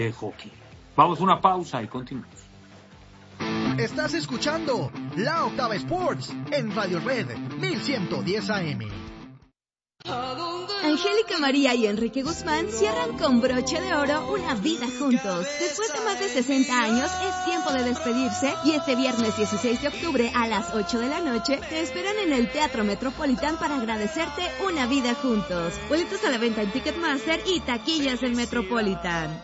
de hockey. Vamos a una pausa y continuamos. Estás escuchando La Octava Sports en Radio Red 1110 AM. Angélica María y Enrique Guzmán cierran con broche de oro una vida juntos. Después de más de 60 años, es tiempo de despedirse y este viernes 16 de octubre a las 8 de la noche te esperan en el Teatro Metropolitan para agradecerte una vida juntos. Boletos a la venta en Ticketmaster y taquillas del Metropolitan.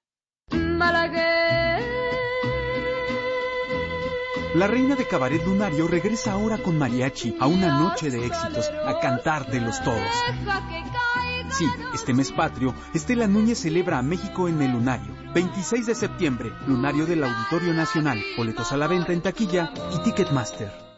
La reina de Cabaret Lunario regresa ahora con mariachi a una noche de éxitos, a cantar de los todos. Sí, este mes patrio, Estela Núñez celebra a México en el Lunario. 26 de septiembre, Lunario del Auditorio Nacional. Boletos a la venta en taquilla y Ticketmaster.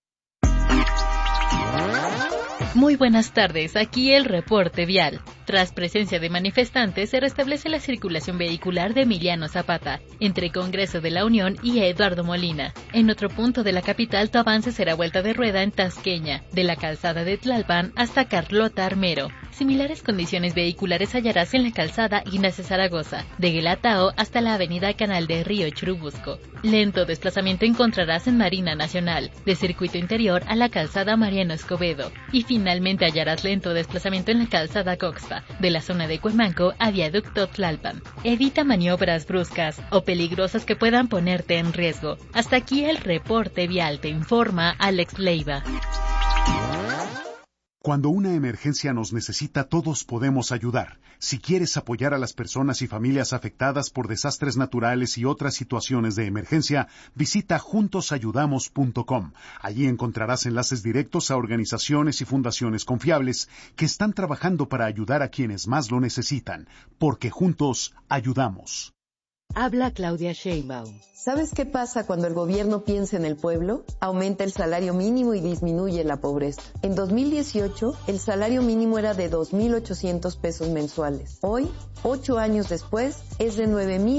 Muy buenas tardes, aquí el reporte vial. Tras presencia de manifestantes, se restablece la circulación vehicular de Emiliano Zapata, entre Congreso de la Unión y Eduardo Molina. En otro punto de la capital, tu avance será vuelta de rueda en Tasqueña, de la calzada de Tlalpan hasta Carlota Armero. Similares condiciones vehiculares hallarás en la calzada Ignacio Zaragoza, de Guelatao hasta la avenida Canal de Río Churubusco. Lento desplazamiento encontrarás en Marina Nacional, de Circuito Interior a la calzada Mariano Escobedo. Y finalmente hallarás lento desplazamiento en la calzada Coxpa, de la zona de Cuemanco a Viaducto Tlalpan. Evita maniobras bruscas o peligrosas que puedan ponerte en riesgo. Hasta aquí el reporte vial, te informa Alex Leiva. Cuando una emergencia nos necesita, todos podemos ayudar. Si quieres apoyar a las personas y familias afectadas por desastres naturales y otras situaciones de emergencia, visita juntosayudamos.com. Allí encontrarás enlaces directos a organizaciones y fundaciones confiables que están trabajando para ayudar a quienes más lo necesitan, porque juntos ayudamos. Habla Claudia Sheinbaum. ¿Sabes qué pasa cuando el gobierno piensa en el pueblo? Aumenta el salario mínimo y disminuye la pobreza. En 2018, el salario mínimo era de 2,800 pesos mensuales. Hoy, 8 años después, es de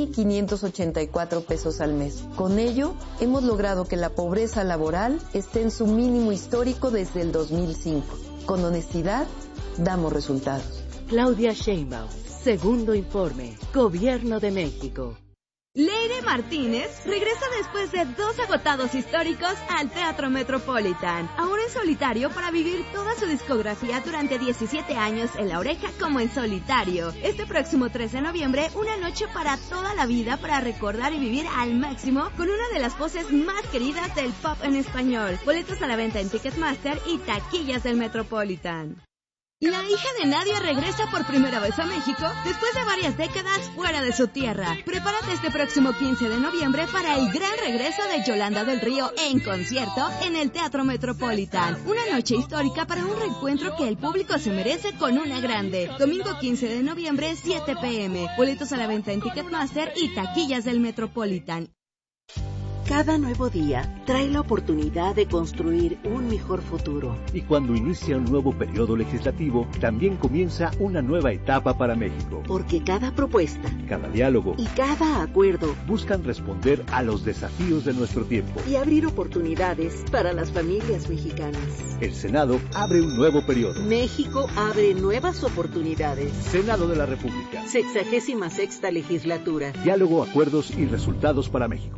9,584 pesos al mes. Con ello, hemos logrado que la pobreza laboral esté en su mínimo histórico desde el 2005. Con honestidad, damos resultados. Claudia Sheinbaum. Segundo informe. Gobierno de México. Leire Martínez regresa después de 2 agotados históricos al Teatro Metropolitan, ahora en solitario para vivir toda su discografía durante 17 años en La Oreja como en solitario. Este próximo 13 de noviembre, una noche para toda la vida para recordar y vivir al máximo con una de las voces más queridas del pop en español. Boletos a la venta en Ticketmaster y taquillas del Metropolitan. La hija de Nadia regresa por primera vez a México después de varias décadas fuera de su tierra. Prepárate este próximo 15 de noviembre para el gran regreso de Yolanda del Río en concierto en el Teatro Metropolitan. Una noche histórica para un reencuentro que el público se merece con una grande. Domingo 15 de noviembre, 7 p.m. Boletos a la venta en Ticketmaster y taquillas del Metropolitan. Cada nuevo día trae la oportunidad de construir un mejor futuro. Y cuando inicia un nuevo periodo legislativo, también comienza una nueva etapa para México. Porque cada propuesta, cada diálogo y cada acuerdo buscan responder a los desafíos de nuestro tiempo y abrir oportunidades para las familias mexicanas. El Senado abre un nuevo periodo. México abre nuevas oportunidades. Senado de la República. 66ª legislatura. Diálogo, acuerdos y resultados para México.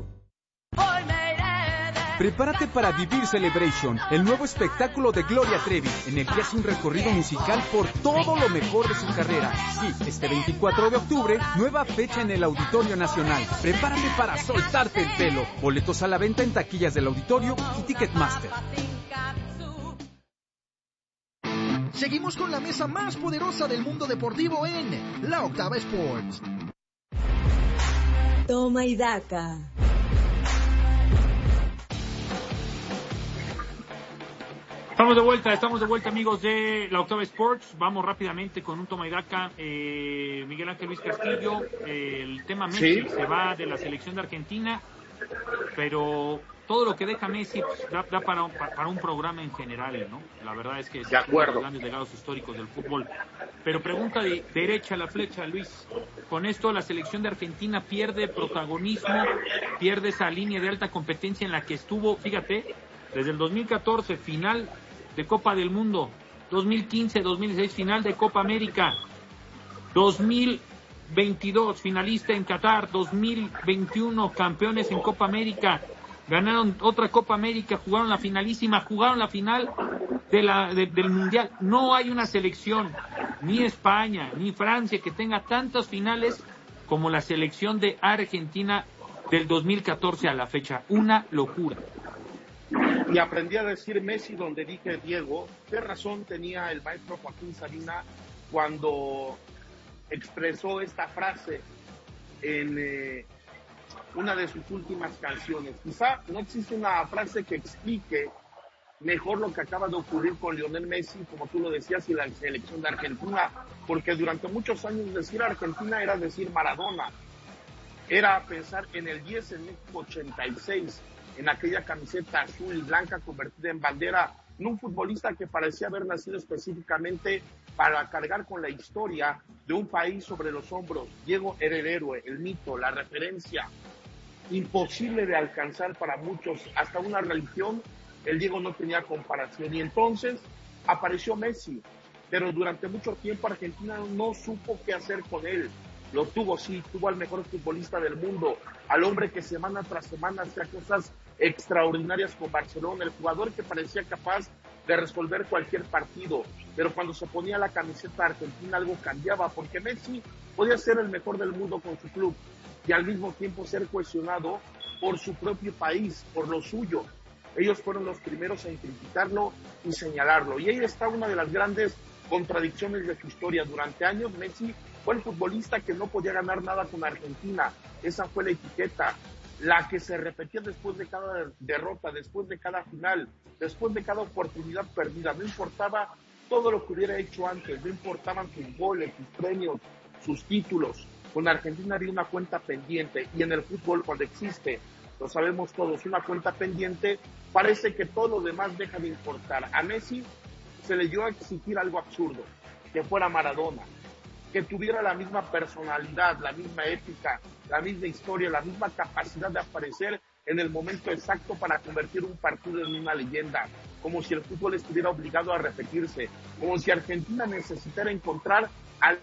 Prepárate para vivir Celebration, el nuevo espectáculo de Gloria Trevi, en el que hace un recorrido musical por todo lo mejor de su carrera. Sí, este 24 de octubre, nueva fecha en el Auditorio Nacional. Prepárate para soltarte el pelo. Boletos a la venta en taquillas del auditorio y Ticketmaster. Seguimos con la mesa más poderosa del mundo deportivo en La Octava Sports. Toma y daca. Estamos de vuelta amigos de La Octava Sports. Vamos rápidamente con un toma y daca. Miguel Ángel Luis Castillo, el tema Messi se va de la selección de Argentina, pero todo lo que deja Messi pues, da para un programa en general, ¿no? La verdad es que es uno de los grandes legados históricos del fútbol. Pero pregunta de derecha a la flecha, Luis. Con esto la selección de Argentina pierde protagonismo, pierde esa línea de alta competencia en la que estuvo, fíjate, desde el 2014, final de Copa del Mundo, 2015, 2016, final de Copa América, 2018 2022 finalista en Qatar, 2021 campeones en Copa América, ganaron otra Copa América, jugaron la finalísima, jugaron la final del Mundial. No hay una selección, ni España, ni Francia, que tenga tantas finales como la selección de Argentina del 2014 a la fecha. Una locura. Y aprendí a decir Messi donde dije Diego. ¿Qué razón tenía el maestro Joaquín Sabina cuando expresó esta frase en una de sus últimas canciones? Quizá no existe una frase que explique mejor lo que acaba de ocurrir con Lionel Messi, como tú lo decías, y la selección de Argentina, porque durante muchos años decir Argentina era decir Maradona, era pensar en el 10 en México 86, en aquella camiseta azul y blanca convertida en bandera, en un futbolista que parecía haber nacido específicamente para cargar con la historia de un país sobre los hombros. Diego era el héroe, el mito, la referencia, imposible de alcanzar para muchos, hasta una religión. El Diego no tenía comparación, y entonces apareció Messi, pero durante mucho tiempo Argentina no supo qué hacer con él. Lo tuvo, sí, tuvo al mejor futbolista del mundo, al hombre que semana tras semana hacía cosas extraordinarias con Barcelona, el jugador que parecía capaz de resolver cualquier partido, pero cuando se ponía la camiseta argentina algo cambiaba, porque Messi podía ser el mejor del mundo con su club y al mismo tiempo ser cuestionado por su propio país, por lo suyo. Ellos fueron los primeros en criticarlo y señalarlo. Y ahí está una de las grandes contradicciones de su historia. Durante años Messi fue el futbolista que no podía ganar nada con Argentina. Esa fue la etiqueta, la que se repetía después de cada derrota, después de cada final, después de cada oportunidad perdida. No importaba todo lo que hubiera hecho antes, no importaban sus goles, sus premios, sus títulos. Con Argentina había una cuenta pendiente, y en el fútbol, cuando existe, lo sabemos todos, una cuenta pendiente, parece que todo lo demás deja de importar. A Messi se le dio a exigir algo absurdo, que fuera Maradona, que tuviera la misma personalidad, la misma ética, la misma historia, la misma capacidad de aparecer en el momento exacto para convertir un partido en una leyenda, como si el fútbol estuviera obligado a repetirse, como si Argentina necesitara encontrar al...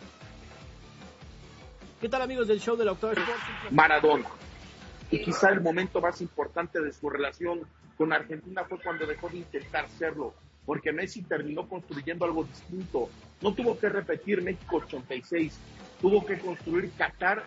¿Qué tal, amigos del show de la Octava Sports? Maradona. Y quizá el momento más importante de su relación con Argentina fue cuando dejó de intentar serlo, porque Messi terminó construyendo algo distinto. No tuvo que repetir México 86, tuvo que construir Qatar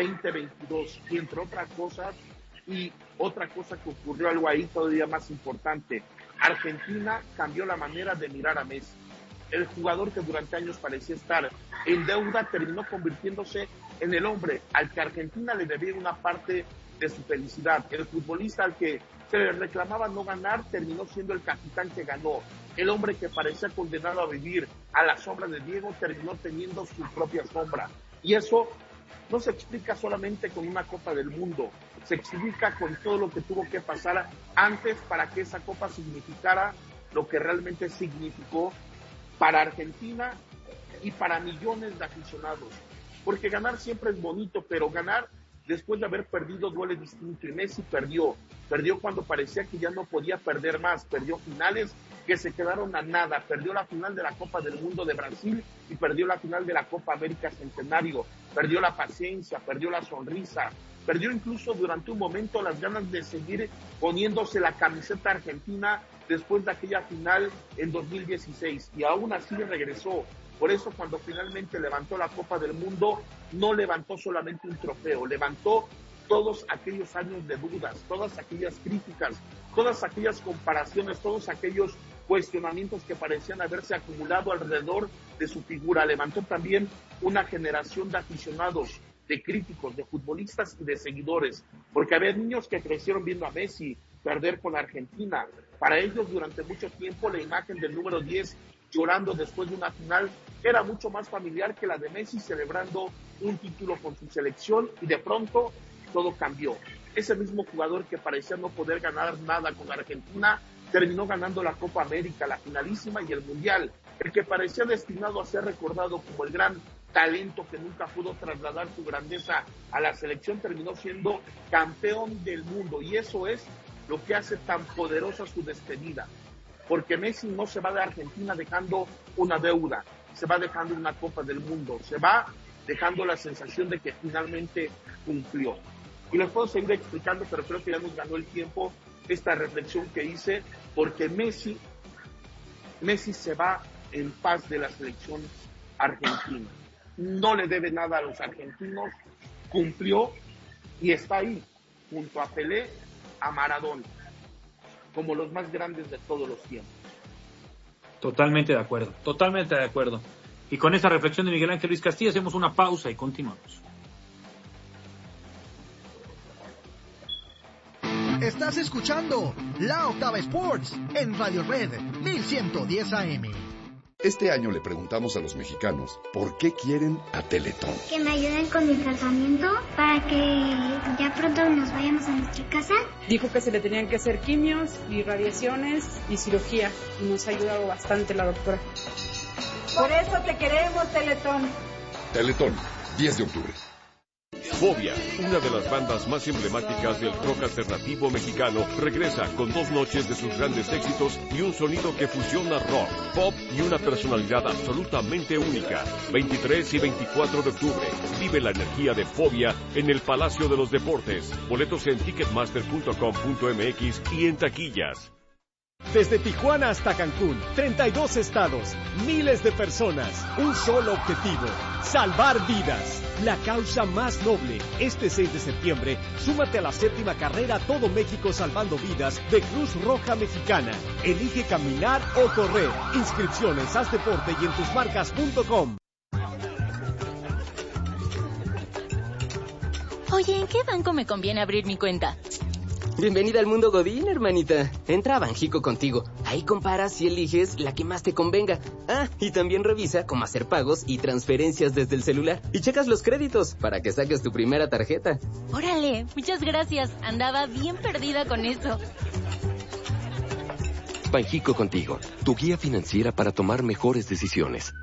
2022, y entre otras cosas, y otra cosa que ocurrió algo ahí todavía más importante, Argentina cambió la manera de mirar a Messi. El jugador que durante años parecía estar en deuda terminó convirtiéndose en el hombre al que Argentina le debía una parte de su felicidad. El futbolista al que se le reclamaba no ganar terminó siendo el capitán que ganó. El hombre que parecía condenado a vivir a la sombra de Diego terminó teniendo su propia sombra. Y eso no se explica solamente con una Copa del Mundo, se explica con todo lo que tuvo que pasar antes para que esa Copa significara lo que realmente significó para Argentina y para millones de aficionados. Porque ganar siempre es bonito, pero ganar después de haber perdido duele distinto. Y Messi perdió cuando parecía que ya no podía perder más, perdió finales que se quedaron a nada, perdió la final de la Copa del Mundo de Brasil y perdió la final de la Copa América Centenario, perdió la paciencia, perdió la sonrisa, perdió incluso durante un momento las ganas de seguir poniéndose la camiseta argentina después de aquella final en 2016, y aún así regresó. Por eso cuando finalmente levantó la Copa del Mundo, no levantó solamente un trofeo, levantó todos aquellos años de dudas, todas aquellas críticas, todas aquellas comparaciones, todos aquellos cuestionamientos que parecían haberse acumulado alrededor de su figura. Levantó también una generación de aficionados, de críticos, de futbolistas y de seguidores, porque había niños que crecieron viendo a Messi perder con Argentina. Para ellos durante mucho tiempo la imagen del número 10 llorando después de una final era mucho más familiar que la de Messi celebrando un título con su selección, y de pronto todo cambió. Ese mismo jugador que parecía no poder ganar nada con Argentina terminó ganando la Copa América, la finalísima y el Mundial. El que parecía destinado a ser recordado como el gran talento que nunca pudo trasladar su grandeza a la selección terminó siendo campeón del mundo, y eso es lo que hace tan poderosa su despedida. Porque Messi no se va de Argentina dejando una deuda, se va dejando una Copa del Mundo, se va dejando la sensación de que finalmente cumplió. Y les puedo seguir explicando, pero creo que ya nos ganó el tiempo esta reflexión que hice, porque Messi se va en paz de la selección argentina. No le debe nada a los argentinos, cumplió y está ahí, junto a Pelé, a Maradona, como los más grandes de todos los tiempos. Totalmente de acuerdo. Y con esa reflexión de Miguel Ángel Luis Castillo hacemos una pausa y continuamos. Estás escuchando La Octava Sports en Radio Red 1110 AM. Este año le preguntamos a los mexicanos por qué quieren a Teletón. Que me ayuden con mi tratamiento para que ya pronto nos vayamos a nuestra casa. Dijo que se le tenían que hacer quimios y radiaciones y cirugía y nos ha ayudado bastante la doctora. Por eso te queremos, Teletón. Teletón, 10 de octubre. Fobia, una de las bandas más emblemáticas del rock alternativo mexicano, regresa con 2 noches de sus grandes éxitos y un sonido que fusiona rock, pop y una personalidad absolutamente única. 23 y 24 de octubre, vive la energía de Fobia en el Palacio de los Deportes. Boletos en ticketmaster.com.mx y en taquillas. Desde Tijuana hasta Cancún, 32 estados, miles de personas, un solo objetivo, salvar vidas. La causa más noble. Este 6 de septiembre, súmate a la 7ª carrera Todo México Salvando Vidas de Cruz Roja Mexicana. Elige caminar o correr. Inscripciones, haz deporte y en tusmarcas.com. Oye, ¿en qué banco me conviene abrir mi cuenta? Bienvenida al mundo Godín, hermanita. Entra a Banjico Contigo. Ahí comparas y eliges la que más te convenga. Ah, y también revisa cómo hacer pagos y transferencias desde el celular. Y checas los créditos para que saques tu primera tarjeta. Órale, muchas gracias. Andaba bien perdida con eso. Banjico Contigo, tu guía financiera para tomar mejores decisiones.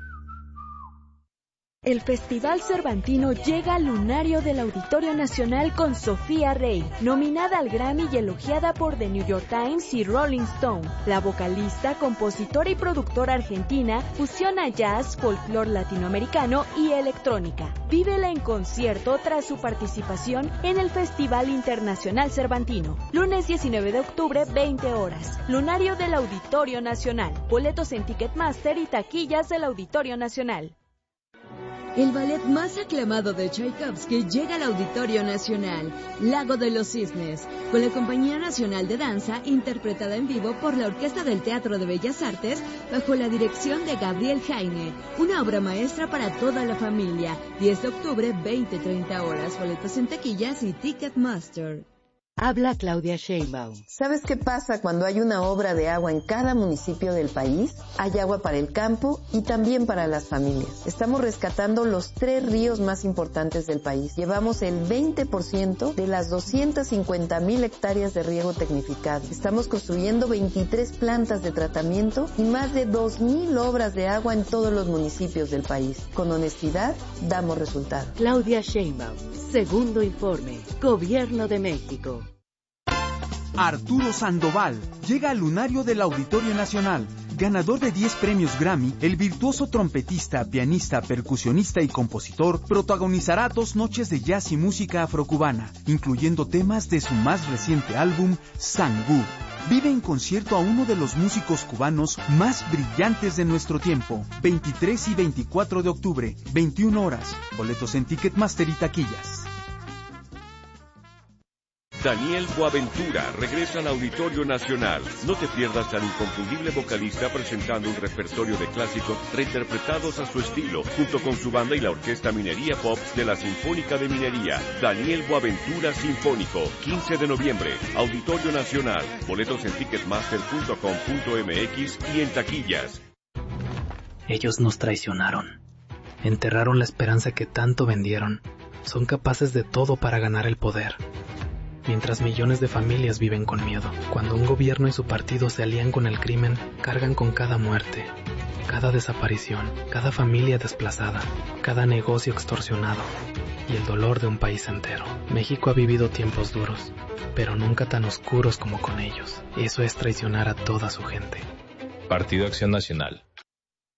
El Festival Cervantino llega al lunario del Auditorio Nacional con Sofía Rey, nominada al Grammy y elogiada por The New York Times y Rolling Stone. La vocalista, compositora y productora argentina fusiona jazz, folclore latinoamericano y electrónica. Vívela en concierto tras su participación en el Festival Internacional Cervantino. Lunes 19 de octubre, 20 horas. Lunario del Auditorio Nacional. Boletos en Ticketmaster y taquillas del Auditorio Nacional. El ballet más aclamado de Tchaikovsky llega al Auditorio Nacional, Lago de los Cisnes, con la Compañía Nacional de Danza, interpretada en vivo por la Orquesta del Teatro de Bellas Artes, bajo la dirección de Gabriel Jaime. Una obra maestra para toda la familia. 10 de octubre, 20-30 horas. Boletos en taquillas y Ticketmaster. Habla Claudia Sheinbaum. ¿Sabes qué pasa cuando hay una obra de agua en cada municipio del país? Hay agua para el campo y también para las familias. Estamos rescatando los 3 ríos más importantes del país. Llevamos el 20% de las 250,000 hectáreas de riego tecnificado. Estamos construyendo 23 plantas de tratamiento y más de 2,000 obras de agua en todos los municipios del país. Con honestidad, damos resultados. Claudia Sheinbaum. Segundo informe. Gobierno de México. Arturo Sandoval llega al lunario del Auditorio Nacional. Ganador de 10 premios Grammy, el virtuoso trompetista, pianista, percusionista y compositor protagonizará 2 noches de jazz y música afrocubana, incluyendo temas de su más reciente álbum, Sangú. Vive en concierto a uno de los músicos cubanos más brillantes de nuestro tiempo. 23 y 24 de octubre, 21 horas. Boletos en Ticketmaster y taquillas. Daniel Boaventura regresa al Auditorio Nacional. No te pierdas al inconfundible vocalista presentando un repertorio de clásicos reinterpretados a su estilo, junto con su banda y la Orquesta Minería Pop de la Sinfónica de Minería. Daniel Boaventura Sinfónico, 15 de noviembre, Auditorio Nacional. Boletos en ticketmaster.com.mx y en taquillas. Ellos nos traicionaron. Enterraron la esperanza que tanto vendieron. Son capaces de todo para ganar el poder. Mientras millones de familias viven con miedo. Cuando un gobierno y su partido se alían con el crimen, cargan con cada muerte, cada desaparición, cada familia desplazada, cada negocio extorsionado y el dolor de un país entero. México ha vivido tiempos duros, pero nunca tan oscuros como con ellos. Eso es traicionar a toda su gente. Partido Acción Nacional.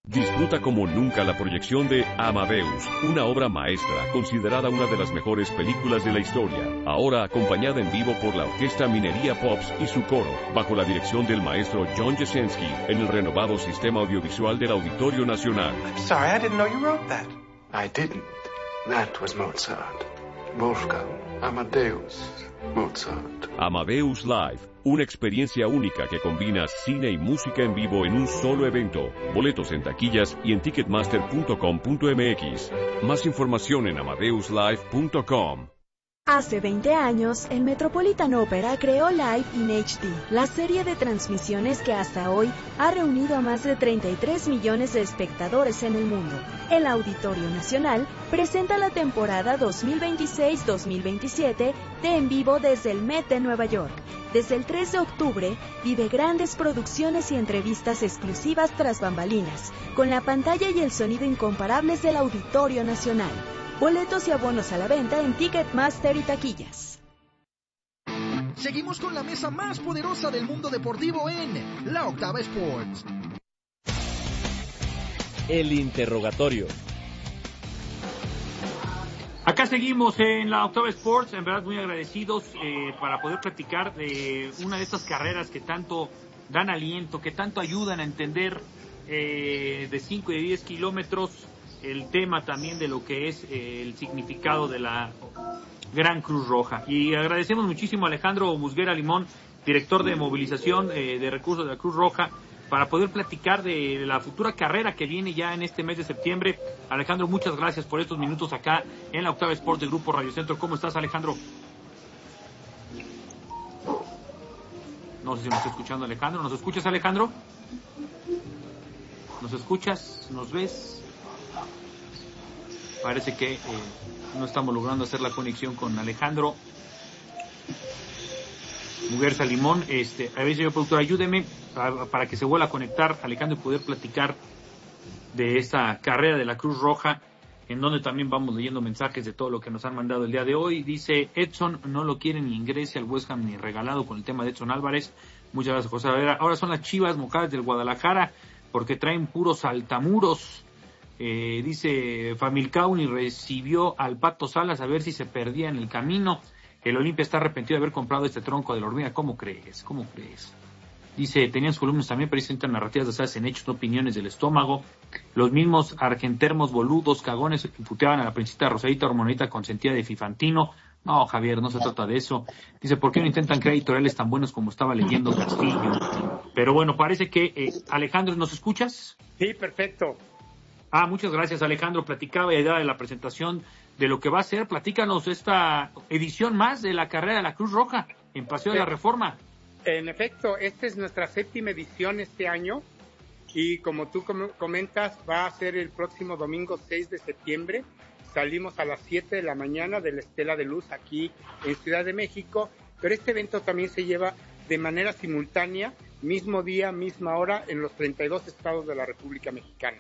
Disfruta como nunca la proyección de Amadeus, una obra maestra considerada una de las mejores películas de la historia. Ahora acompañada en vivo por la Orquesta Minería Pops y su coro, bajo la dirección del maestro John Jasenski, en el renovado sistema audiovisual del Auditorio Nacional. Sorry, I didn't know you wrote that. I didn't. That was Mozart. Wolfgang Amadeus Mozart. Amadeus Live, una experiencia única que combina cine y música en vivo en un solo evento. Boletos en taquillas y en ticketmaster.com.mx. Más información en amadeuslive.com. Hace 20 años, el Metropolitan Opera creó Live in HD, la serie de transmisiones que hasta hoy ha reunido a más de 33 millones de espectadores en el mundo. El Auditorio Nacional presenta la temporada 2026-2027 de En Vivo desde el Met de Nueva York. Desde el 3 de octubre, vive grandes producciones y entrevistas exclusivas tras bambalinas, con la pantalla y el sonido incomparables del Auditorio Nacional. Boletos y abonos a la venta en Ticketmaster y taquillas. Seguimos con la mesa más poderosa del mundo deportivo en La Octava Sports. El interrogatorio. Acá seguimos en La Octava Sports, en verdad muy agradecidos para poder platicar de una de estas carreras que tanto dan aliento, que tanto ayudan a entender de 5 y de 10 kilómetros el tema también de lo que es el significado de la Gran Cruz Roja. Y agradecemos muchísimo a Alejandro Musguera Limón, director de movilización de recursos de la Cruz Roja, para poder platicar de la futura carrera que viene ya en este mes de septiembre. Alejandro, muchas gracias por estos minutos acá en La Octava Sports del Grupo Radio Centro. ¿Cómo estás, Alejandro? No sé si me está escuchando Alejandro. ¿Nos escuchas, Alejandro? ¿Nos escuchas? ¿Nos ves? Parece que no estamos logrando hacer la conexión con Alejandro Muguerza Limón. A ver, señor productor, ayúdeme para que se vuelva a conectar Alejandro y poder platicar de esta carrera de la Cruz Roja, en donde también vamos leyendo mensajes de todo lo que nos han mandado el día de hoy. Dice Edson, no lo quieren ni ingrese al West Ham ni regalado con el tema de Edson Álvarez. Muchas gracias, José. A ver, ahora son las Chivas mojadas del Guadalajara porque traen puros saltamuros. Dice Familcauni recibió al Pato Salas a ver si se perdía en el camino. El Olimpia está arrepentido de haber comprado este tronco de la hormiga. ¿Cómo crees? ¿Cómo crees? Dice, tenían sus columnas también, pero presentan narrativas basadas en hechos, no opiniones del estómago. Los mismos argentermos boludos, cagones, que puteaban a la princesita Rosadita Hormonita consentida de Fifantino. No, Javier, no se trata de eso. Dice, ¿por qué no intentan crear editoriales tan buenos como estaba leyendo Castillo? Pero bueno, parece que, Alejandro, ¿nos escuchas? Sí, perfecto. Muchas gracias, Alejandro. Platicaba ya de la presentación de lo que va a ser. Platícanos esta edición más de la carrera de la Cruz Roja en Paseo de la Reforma. En efecto, esta es nuestra 7ª edición este año y como tú comentas, va a ser el próximo domingo 6 de septiembre. Salimos a las 7 de la mañana de la Estela de Luz aquí en Ciudad de México, pero este evento también se lleva de manera simultánea, mismo día, misma hora, en los 32 estados de la República Mexicana.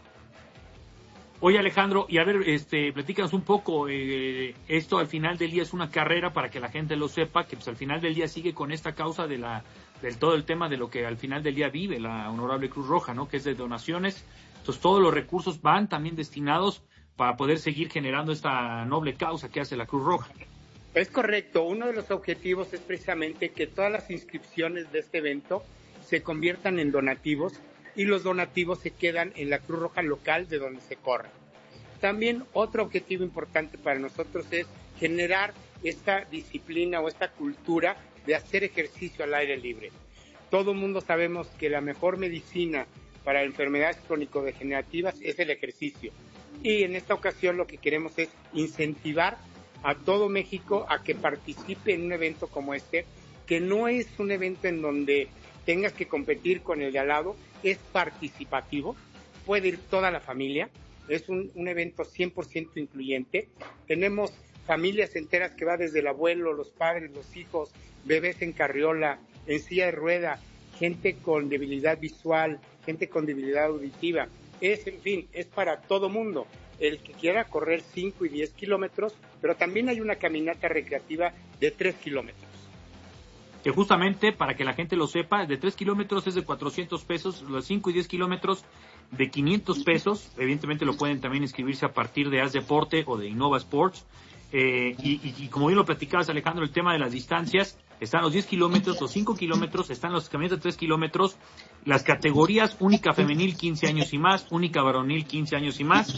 Oye, Alejandro, y a ver, platícanos un poco, esto al final del día es una carrera para que la gente lo sepa, que pues al final del día sigue con esta causa del todo el tema de lo que al final del día vive la Honorable Cruz Roja, ¿no? Que es de donaciones. Entonces todos los recursos van también destinados para poder seguir generando esta noble causa que hace la Cruz Roja. Es correcto, uno de los objetivos es precisamente que todas las inscripciones de este evento se conviertan en donativos y los donativos se quedan en la Cruz Roja local de donde se corre. También otro objetivo importante para nosotros es generar esta disciplina o esta cultura de hacer ejercicio al aire libre. Todo el mundo sabemos que la mejor medicina para enfermedades crónico-degenerativas es el ejercicio. Y en esta ocasión lo que queremos es incentivar a todo México a que participe en un evento como este, que no es un evento en donde tengas que competir con el de al lado, es participativo, puede ir toda la familia, es un evento 100% incluyente. Tenemos familias enteras que va desde el abuelo, los padres, los hijos, bebés en carriola, en silla de rueda, gente con debilidad visual, gente con debilidad auditiva. En fin, es para todo mundo. El que quiera correr 5 y 10 kilómetros, pero también hay una caminata recreativa de 3 kilómetros. Que justamente, para que la gente lo sepa, de 3 kilómetros es de 400 pesos, los 5 y 10 kilómetros de 500 pesos. Evidentemente lo pueden también inscribirse a partir de Haz Deporte o de Innova Sports. Y como bien lo platicabas, Alejandro, el tema de las distancias, están los 10 kilómetros, los 5 kilómetros, están los camionetas de 3 kilómetros, las categorías única femenil 15 años y más, única varonil 15 años y más.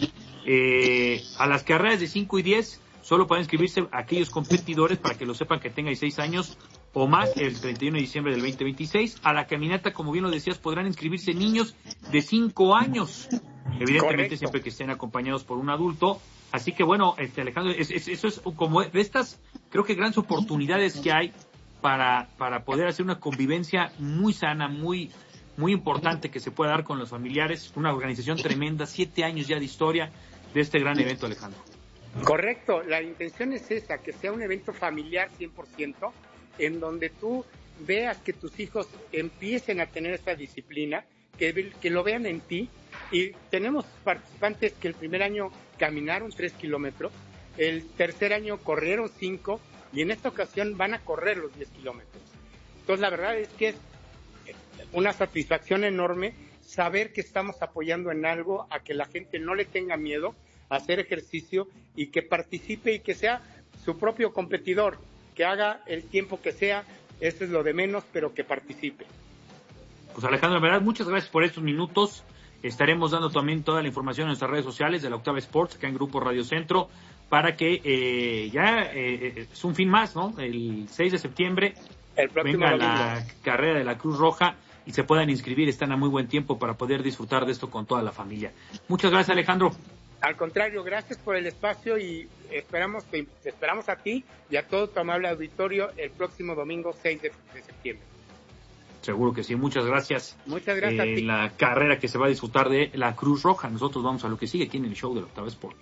A las carreras de 5 y 10 solo pueden inscribirse aquellos competidores, para que lo sepan, que tengan 16 años o más el 31 de diciembre del 2026. A la caminata, como bien lo decías, podrán inscribirse niños de 5 años, evidentemente. Correcto. Siempre que estén acompañados por un adulto. Así que bueno, Alejandro, eso es como de estas, creo que grandes oportunidades que hay para poder hacer una convivencia muy sana, muy importante, que se pueda dar con los familiares. Una organización tremenda, 7 años ya de historia de este gran evento, Alejandro. Correcto, la intención es esa, que sea un evento familiar 100%, en donde tú veas que tus hijos empiecen a tener esa disciplina, que lo vean en ti. Y tenemos participantes que el primer año caminaron 3 kilómetros, el tercer año corrieron 5, y en esta ocasión van a correr los 10 kilómetros. Entonces la verdad es que es una satisfacción enorme saber que estamos apoyando en algo, a que la gente no le tenga miedo a hacer ejercicio y que participe y que sea su propio competidor, que haga el tiempo que sea, eso es lo de menos, pero que participe. Pues Alejandro, en verdad, muchas gracias por estos minutos. Estaremos dando también toda la información en nuestras redes sociales de la Octava Sports, acá en Grupo Radio Centro, para que es un fin más, ¿no? El 6 de septiembre venga la carrera de la Cruz Roja y se puedan inscribir. Están a muy buen tiempo para poder disfrutar de esto con toda la familia. Muchas gracias, Alejandro. Al contrario, gracias por el espacio y esperamos a ti y a todo tu amable auditorio el próximo domingo 6 de septiembre. Seguro que sí, muchas gracias. Muchas gracias a ti. La carrera que se va a disfrutar de la Cruz Roja. Nosotros vamos a lo que sigue aquí en el show de la Octava Sports.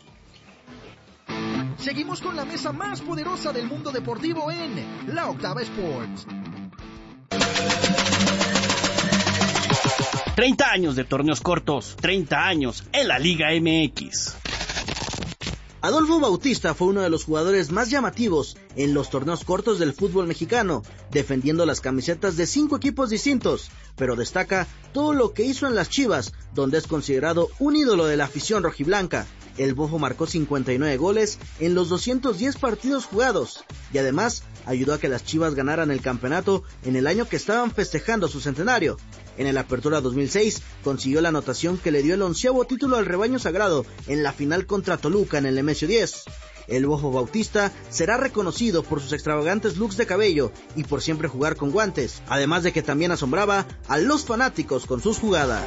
Seguimos con la mesa más poderosa del mundo deportivo en la Octava Sports. 30 años de torneos cortos, 30 años en la Liga MX. Adolfo Bautista fue uno de los jugadores más llamativos en los torneos cortos del fútbol mexicano, defendiendo las camisetas de 5 equipos distintos, pero destaca todo lo que hizo en las Chivas, donde es considerado un ídolo de la afición rojiblanca. El Bofo marcó 59 goles en los 210 partidos jugados, y además ayudó a que las Chivas ganaran el campeonato en el año que estaban festejando su centenario. En el Apertura 2006 consiguió la anotación que le dio el 11º título al rebaño sagrado en la final contra Toluca en el Nemesio 10. El Bofo Bautista será reconocido por sus extravagantes looks de cabello y por siempre jugar con guantes, además de que también asombraba a los fanáticos con sus jugadas.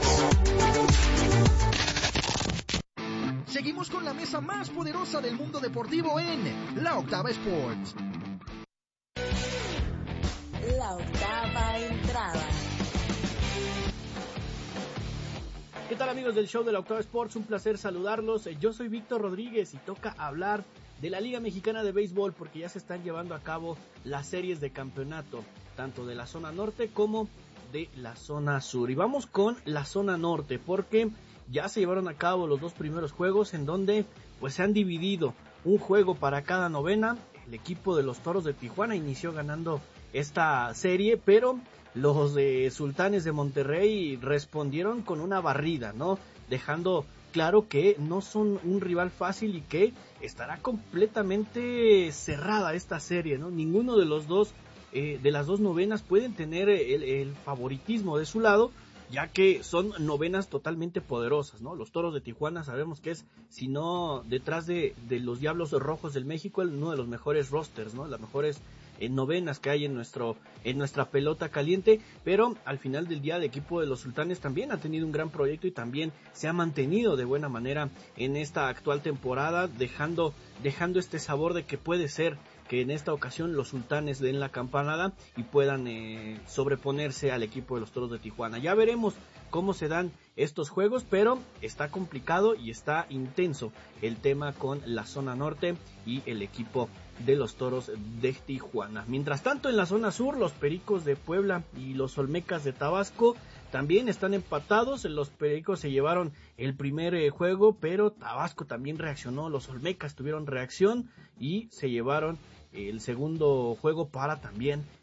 Seguimos con la mesa más poderosa del mundo deportivo en la Octava Sports. La octava entrada. ¿Qué tal, amigos del show de la Octava Sports? Un placer saludarlos. Yo soy Víctor Rodríguez y toca hablar de la Liga Mexicana de Béisbol, porque ya se están llevando a cabo las series de campeonato, tanto de la zona norte como de la zona sur. Y vamos con la zona norte, porque ya se llevaron a cabo los 2 primeros juegos, en donde pues se han dividido un juego para cada novena. El equipo de los Toros de Tijuana inició ganando esta serie, pero los de Sultanes de Monterrey respondieron con una barrida, ¿no? Dejando claro que no son un rival fácil y que estará completamente cerrada esta serie, ¿no? Ninguno de los dos, de las 2 novenas pueden tener el favoritismo de su lado, ya que son novenas totalmente poderosas, ¿no? Los Toros de Tijuana sabemos que es, si no detrás de los Diablos Rojos del México, uno de los mejores rosters, ¿no? Las mejores novenas que hay en nuestra pelota caliente, pero al final del día el equipo de los Sultanes también ha tenido un gran proyecto y también se ha mantenido de buena manera en esta actual temporada, dejando este sabor de que puede ser que en esta ocasión los Sultanes den la campanada y puedan sobreponerse al equipo de los Toros de Tijuana. Ya veremos cómo se dan estos juegos, pero está complicado y está intenso el tema con la zona norte y el equipo de los Toros de Tijuana. Mientras tanto, en la zona sur, los Pericos de Puebla y los Olmecas de Tabasco también están empatados. Los Pericos se llevaron el primer juego, pero Tabasco también reaccionó. Los Olmecas tuvieron reacción y se llevaron el segundo juego para también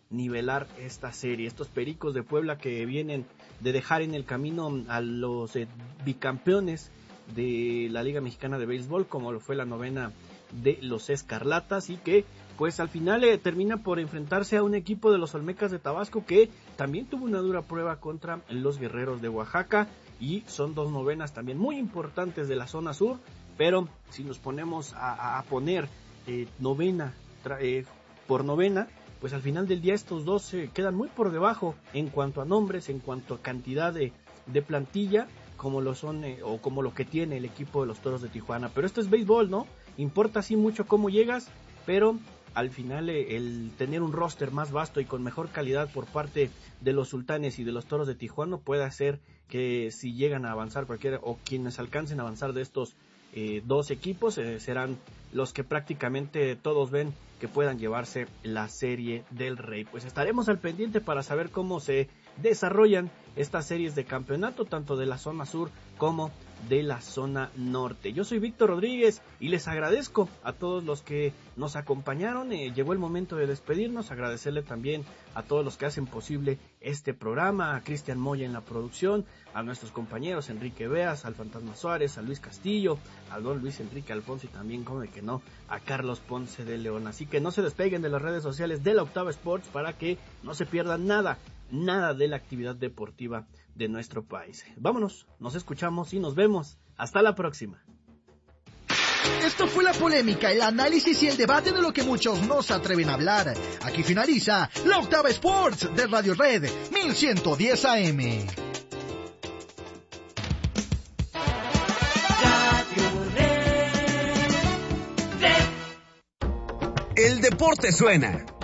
nivelar esta serie. Estos Pericos de Puebla que vienen de dejar en el camino a los bicampeones de la Liga Mexicana de Béisbol, como lo fue la novena de los Escarlatas, y que pues al final termina por enfrentarse a un equipo de los Olmecas de Tabasco que también tuvo una dura prueba contra los Guerreros de Oaxaca, y son 2 novenas también muy importantes de la zona sur. Pero si nos ponemos a poner novena por novena, pues al final del día estos dos se quedan muy por debajo en cuanto a nombres, en cuanto a cantidad de plantilla, como lo son o como lo que tiene el equipo de los Toros de Tijuana. Pero esto es béisbol, ¿no? Importa sí mucho cómo llegas, pero al final el tener un roster más vasto y con mejor calidad por parte de los Sultanes y de los Toros de Tijuana puede hacer que si llegan a avanzar cualquiera o quienes alcancen a avanzar de estos 2 equipos serán los que prácticamente todos ven que puedan llevarse la Serie del Rey. Pues estaremos al pendiente para saber cómo se desarrollan estas series de campeonato, tanto de la zona sur como de la zona norte. Yo soy Víctor Rodríguez y les agradezco a todos los que nos acompañaron. Llegó el momento de despedirnos, agradecerle también a todos los que hacen posible este programa, a Cristian Moya en la producción, a nuestros compañeros Enrique Beas, al Fantasma Suárez, a Luis Castillo, a don Luis Enrique Alfonso y también, como de que no, a Carlos Ponce de León. Así que no se despeguen de las redes sociales de la Octava Sports para que no se pierdan nada de la actividad deportiva de nuestro país. Vámonos, nos escuchamos y nos vemos. Hasta la próxima. Esto fue la polémica, el análisis y el debate de lo que muchos no se atreven a hablar. Aquí finaliza la Octava Sports de Radio Red 1110 AM. El deporte suena.